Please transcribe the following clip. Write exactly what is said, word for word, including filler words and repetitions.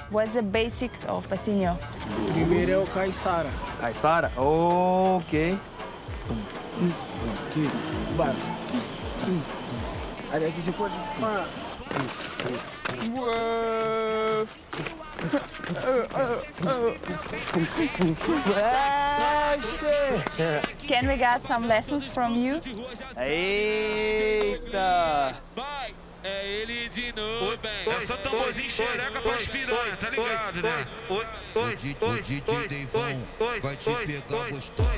What's the basics of passinho? Primeiro é o caiçara. Caiçara? Ok. Aqui, base. Aí aqui você pode... Ah. Can we get some lessons from you? Eita! É ele de novo, bem. É só tamborzinho xereca pra piranha, tá ligado, né? O D J Deivão vai te pegar gostosa.